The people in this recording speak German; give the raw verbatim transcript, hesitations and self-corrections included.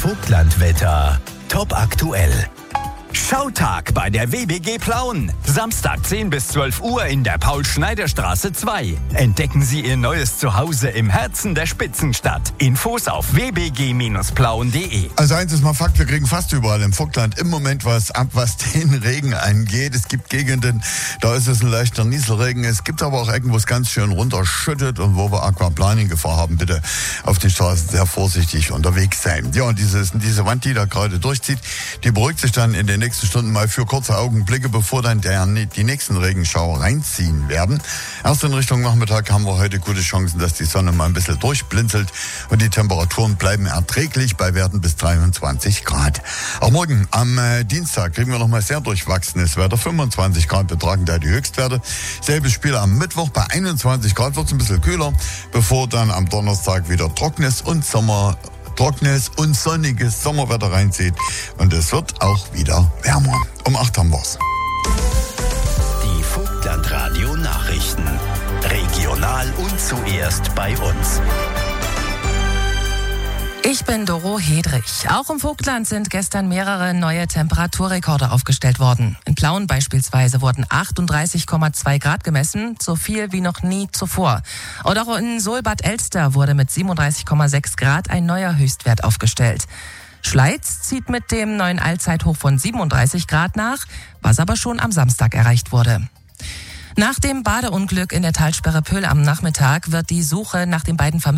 Vogtlandwetter. Top aktuell. Schautag bei der W B G Plauen. Samstag zehn bis zwölf Uhr in der Paul-Schneider-Straße zwei. Entdecken Sie Ihr neues Zuhause im Herzen der Spitzenstadt. Infos auf w b g Bindestrich plauen punkt d e. Also eins ist mal Fakt, wir kriegen fast überall im Vogtland im Moment was ab, was den Regen angeht. Es gibt Gegenden, da ist es ein leichter Nieselregen. Es gibt aber auch Ecken, wo es ganz schön runterschüttet und wo wir Aquaplaning-Gefahr haben. Bitte auf den Straßen sehr vorsichtig unterwegs sein. Ja, und dieses, diese Wand, die da gerade durchzieht, die beruhigt sich dann in den nächsten Stunden mal für kurze Augenblicke, bevor dann der, die nächsten Regenschauer reinziehen werden. Erst in Richtung Nachmittag haben wir heute gute Chancen, dass die Sonne mal ein bisschen durchblinzelt und die Temperaturen bleiben erträglich bei Werten bis dreiundzwanzig Grad. Auch morgen am äh, Dienstag kriegen wir nochmal sehr durchwachsenes Wetter. fünfundzwanzig Grad betragen da die Höchstwerte. Selbes Spiel am Mittwoch. Bei einundzwanzig Grad wird es ein bisschen kühler, bevor dann am Donnerstag wieder trockenes und Sommer Trockenes und sonniges Sommerwetter reinzieht. Und es wird auch wieder wärmer. Um acht haben wir's. Die Vogtlandradio Nachrichten. Regional und zuerst bei uns. Ich bin Doro Hedrich. Auch im Vogtland sind gestern mehrere neue Temperaturrekorde aufgestellt worden. In Plauen beispielsweise wurden achtunddreißig Komma zwei Grad gemessen, so viel wie noch nie zuvor. Und auch in Solbad Elster wurde mit siebenunddreißig Komma sechs Grad ein neuer Höchstwert aufgestellt. Schleiz zieht mit dem neuen Allzeithoch von siebenunddreißig Grad nach, was aber schon am Samstag erreicht wurde. Nach dem Badeunglück in der Talsperre Pöhl am Nachmittag wird die Suche nach den beiden Vermissten